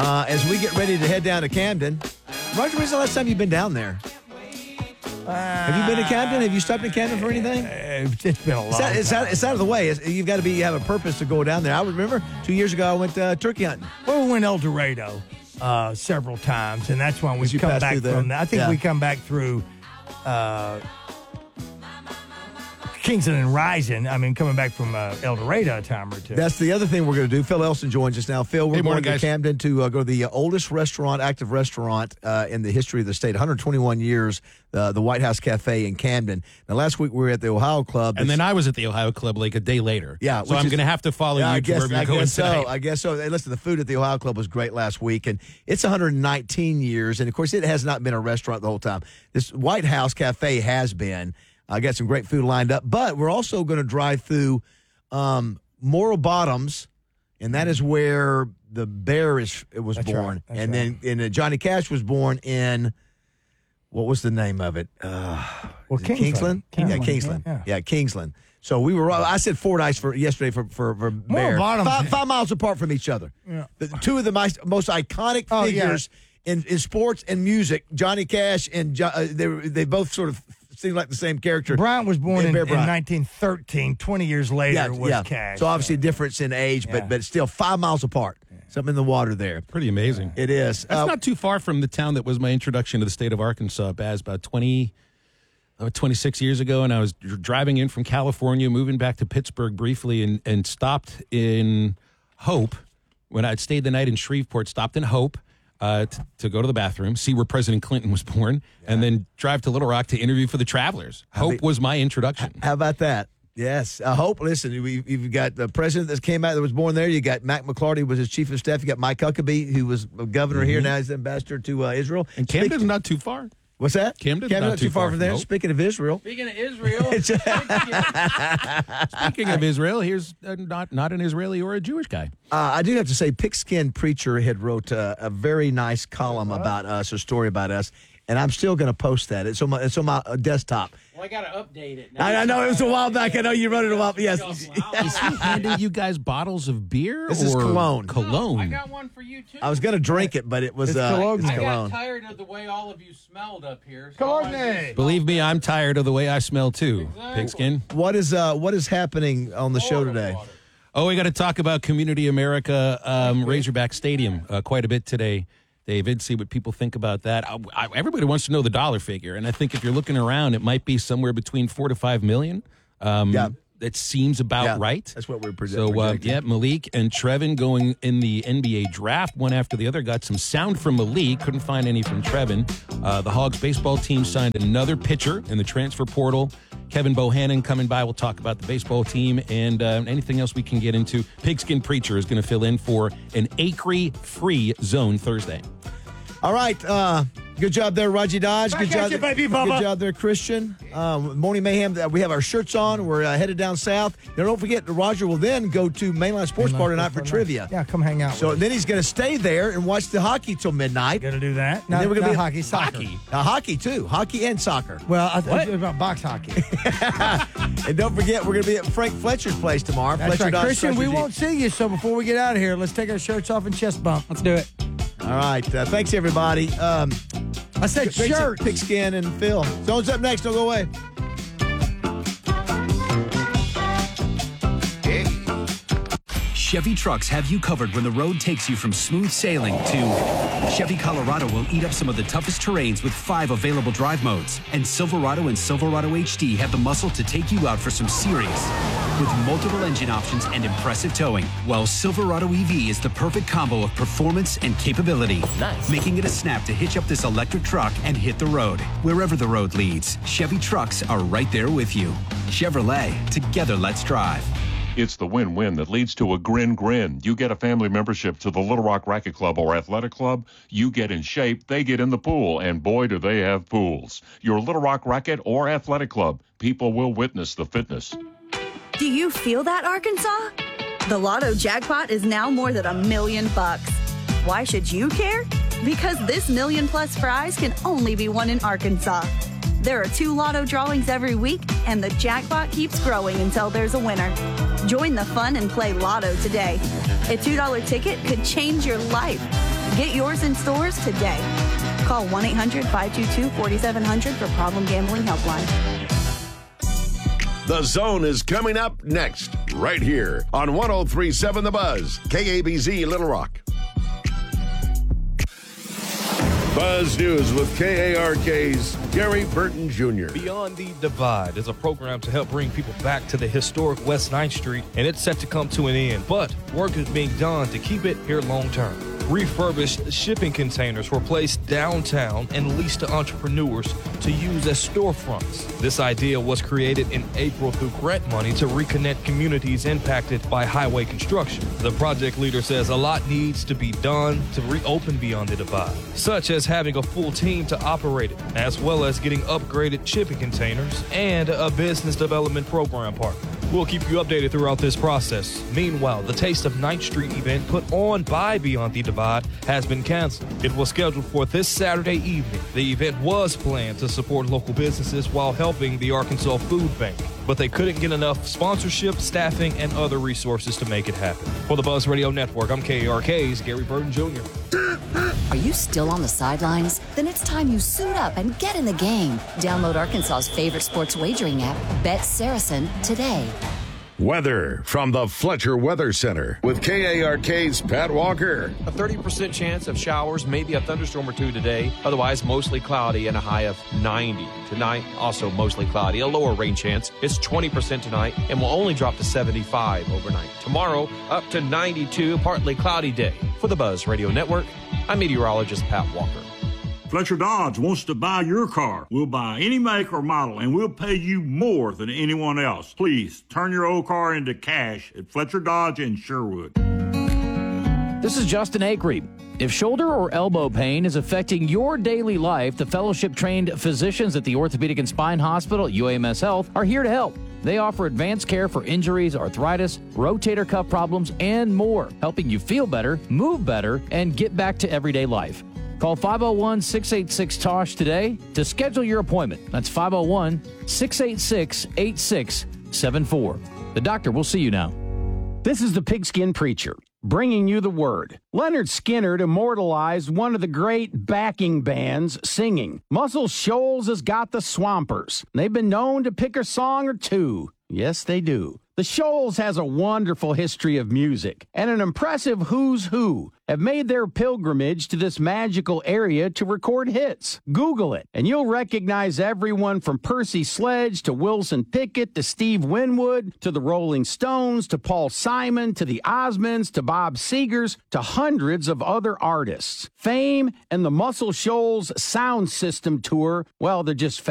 As we get ready to head down to Camden. Roger, when's the last time you've been down there? Have you been to Camden? Have you stopped in Camden for anything? It's been a long time. It's out of the way. You've got to have a purpose to go down there. I remember 2 years ago I went turkey hunting. Well, we went El Dorado several times, and that's when we've come back from that. I think we come back through Kingston and Rising. I mean, coming back from El Dorado a time or two. That's the other thing we're going to do. Phil Elson joins us now. Phil, we're going to Camden to go to the oldest active restaurant in the history of the state. 121 years, the White House Cafe in Camden. Now, last week we were at the Ohio Club. And then I was at the Ohio Club like a day later. Yeah. So I'm going to have to follow you to wherever you're going today. I guess so. Hey, listen, the food at the Ohio Club was great last week, and it's 119 years. And, of course, it has not been a restaurant the whole time. This White House Cafe has been. I got some great food lined up, but we're also going to drive through Morro Bottoms, and that is where the bear was born. Right. And then Johnny Cash was born in, what was the name of it? Kingsland. Yeah, Kingsland. Yeah, Kingsland. So I said Fordyce yesterday for bear. Bottoms. 5 miles apart from each other. Yeah. Two of the most iconic figures in sports and music, Johnny Cash and they both sort of seem like the same character. Bryant was born in 1913. 20 years later was Cash. So obviously difference in age, but still 5 miles apart. Something in the water there. Pretty amazing. It is. That's not too far from the town that was my introduction to the state of Arkansas, Baz, about 26 years ago, and I was driving in from California, moving back to Pittsburgh briefly, and stopped in Hope. When I'd stayed the night in Shreveport, stopped in Hope to go to the bathroom, see where President Clinton was born, and then drive to Little Rock to interview for the Travelers. Hope was my introduction. How about that? Yes. Hope, listen, you've got the president that came out that was born there. You got Mac McClarty was his chief of staff. You got Mike Huckabee, who was governor here. Now he's the ambassador to Israel. And Camden's not too far. What's that? Camden's not too far from there. Hope. Speaking of Israel. Speaking of Israel. Speaking of Israel, here's not an Israeli or a Jewish guy. I do have to say, Pigskin Preacher had wrote a very nice column about us, a story about us, and I'm still going to post that. It's on my desktop. Well, I got to update it. I know it was a while back. I know you wrote it a while. Yes. Is he handing you guys bottles of beer? This is cologne. Cologne. I got one for you too. I was going to drink it, but it was cologne. I got tired of the way all of you smelled up here. So Cologne. Believe me, I'm tired of the way I smell too. Exactly. Pigskin. What is happening on the show today? Water. Oh, we got to talk about Community America Razorback Stadium quite a bit today, David. See what people think about that. Everybody wants to know the dollar figure, and I think if you're looking around, it might be somewhere between $4 to $5 million. It seems about right. That's what we're So, Malik and Trevin going in the NBA draft, one after the other. Got some sound from Malik, couldn't find any from Trevin. The Hogs baseball team signed another pitcher in the transfer portal. Kevin Bohannon coming by. We'll talk about the baseball team and anything else we can get into. Pigskin Preacher is going to fill in for an Acre-free zone Thursday. All right. Good job there, Raji Dodge. Good job, baby Bubba. Good job there, Christian. Morning Mayhem. We have our shirts on. We're headed down south. Now, don't forget, Roger will then go to Mainline Sports Bar tonight for trivia. Yeah, come hang out. So then he's going to stay there and watch the hockey till midnight. Going to do that. And then we're going to hockey, soccer. Hockey too. Hockey and soccer. Well, I thought about box hockey. And don't forget, we're going to be at Frank Fletcher's place tomorrow. That's Fletcher right. Christian, we Strategy. won't see you, so before we get out of here, let's take our shirts off and chest bump. Let's do it. All right. Thanks, everybody. I said shirt. Pigskin and Phil. Zone's up next. Don't go away. Chevy trucks have you covered when the road takes you from smooth sailing to Chevy Colorado will eat up some of the toughest terrains with 5 available drive modes. And Silverado and Silverado HD have the muscle to take you out for some serious with multiple engine options and impressive towing. While Silverado EV is the perfect combo of performance and capability, making it a snap to hitch up this electric truck and hit the road. Wherever the road leads, Chevy trucks are right there with you. Chevrolet, together let's drive. It's the win-win that leads to a grin. You get a family membership to the Little Rock Racket Club or Athletic Club. You get in shape, they get in the pool, and boy, do they have pools. Your Little Rock Racket or Athletic Club, people will witness the fitness. Do you feel that, Arkansas? The Lotto jackpot is now more than $1 million. Why should you care? Because this $1 million+ prize can only be won in Arkansas. There are 2 Lotto drawings every week, and the jackpot keeps growing until there's a winner. Join the fun and play Lotto today. A $2 ticket could change your life. Get yours in stores today. Call 1-800-522-4700 for Problem Gambling Helpline. The Zone is coming up next, right here on 103.7 The Buzz, KABZ Little Rock. Buzz News with KARK's Gary Burton Jr. Beyond the Divide is a program to help bring people back to the historic West 9th Street, and it's set to come to an end. But work is being done to keep it here long term. Refurbished shipping containers were placed downtown and leased to entrepreneurs to use as storefronts. This idea was created in April through grant money to reconnect communities impacted by highway construction. The project leader says a lot needs to be done to reopen Beyond the Divide, such as having a full team to operate it, as well as getting upgraded shipping containers and a business development program partner. We'll keep you updated throughout this process. Meanwhile, the Taste of 9th Street event put on by Beyond the Divide has been canceled. It was scheduled for this Saturday evening. The event was planned to support local businesses while helping the Arkansas Food Bank, but they couldn't get enough sponsorship, staffing, and other resources to make it happen. For the Buzz Radio Network, I'm KARK's Gary Burton Jr. Are you still on the sidelines? Then it's time you suit up and get in the game. Download Arkansas's favorite sports wagering app, Bet Saracen, today. Weather from the Fletcher Weather Center with KARK's Pat Walker. A 30% chance of showers, maybe a thunderstorm or two today. Otherwise, mostly cloudy and a high of 90. Tonight, also mostly cloudy, a lower rain chance. It's 20% tonight and will only drop to 75 overnight. Tomorrow, up to 92, partly cloudy day. For the Buzz Radio Network, I'm meteorologist Pat Walker. Fletcher Dodge wants to buy your car. We'll buy any make or model, and we'll pay you more than anyone else. Please turn your old car into cash at Fletcher Dodge in Sherwood. This is Justin Acree. If shoulder or elbow pain is affecting your daily life, the fellowship-trained physicians at the Orthopedic and Spine Hospital at UAMS Health are here to help. They offer advanced care for injuries, arthritis, rotator cuff problems, and more, helping you feel better, move better, and get back to everyday life. Call 501-686-TOSH today to schedule your appointment. That's 501-686-8674. The doctor will see you now. This is the Pigskin Preacher, bringing you the word. Leonard Skinner immortalized one of the great backing bands singing. Muscle Shoals has got the Swampers. They've been known to pick a song or two. Yes, they do. The Shoals has a wonderful history of music, and an impressive who's who have made their pilgrimage to this magical area to record hits. Google it, and you'll recognize everyone from Percy Sledge to Wilson Pickett to Steve Winwood to the Rolling Stones to Paul Simon to the Osmonds to Bob Seger's to hundreds of other artists. Fame and the Muscle Shoals Sound System Tour, well, they're just